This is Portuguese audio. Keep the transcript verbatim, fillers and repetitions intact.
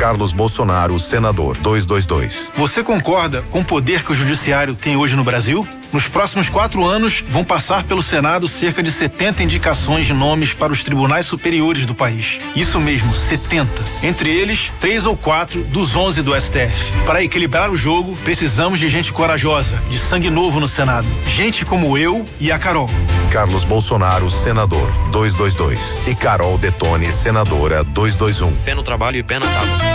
Carlos Bolsonaro, senador, dois dois dois. Você concorda com o poder que o judiciário tem hoje no Brasil? Nos próximos quatro anos, vão passar pelo Senado cerca de setenta indicações de nomes para os tribunais superiores do país. Isso mesmo, setenta. Entre eles, três ou quatro dos onze do S T F. Para equilibrar o jogo, precisamos de gente corajosa, de sangue novo no Senado. Gente como eu e a Carol. Carlos Bolsonaro, senador, dois dois dois. E Carol Detone, senadora, dois dois um. Fé no trabalho e pé na tábua.